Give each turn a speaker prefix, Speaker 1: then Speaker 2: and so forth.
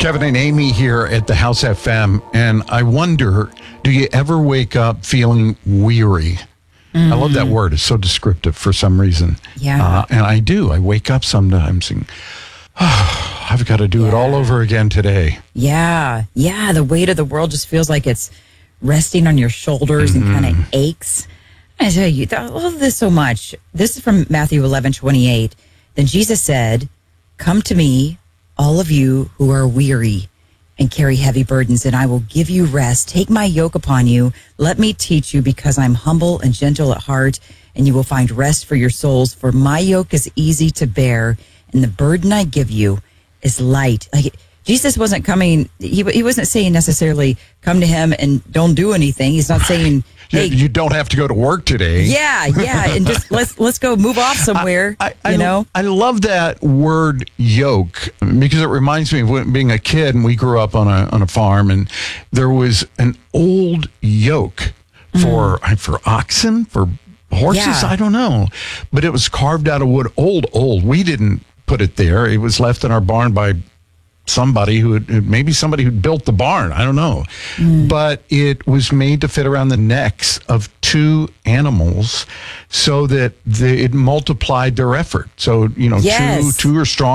Speaker 1: Kevin and Amy here at the House FM, and I wonder, do you ever wake up feeling weary? I love that word. It's so descriptive for some reason.
Speaker 2: Yeah.
Speaker 1: And I do. I wake up sometimes and I've got to do it all over again today.
Speaker 2: Yeah. The weight of the world just feels like it's resting on your shoulders and kind of aches. I tell you, I love this so much. This is from Matthew 11:28. Then Jesus said, "Come to me, all of you who are weary and carry heavy burdens, and I will give you rest. Take my yoke upon you. Let me teach you, because I'm humble and gentle at heart, and you will find rest for your souls. For my yoke is easy to bear, and the burden I give you is light." Like, Jesus wasn't coming, he wasn't saying necessarily come to him and don't do anything. He's not saying, hey,
Speaker 1: you don't have to go to work today.
Speaker 2: Yeah, and just let's go move off somewhere.
Speaker 1: I love that word yoke, because it reminds me of being a kid, and we grew up on a farm, and there was an old yoke for oxen, for horses.
Speaker 2: Yeah.
Speaker 1: I don't know, but it was carved out of wood. Old. We didn't put it there. It was left in our barn by somebody who built the barn. I don't know. But it was made to fit around the necks of two animals so that it multiplied their effort. So,
Speaker 2: Yes.
Speaker 1: two are strong.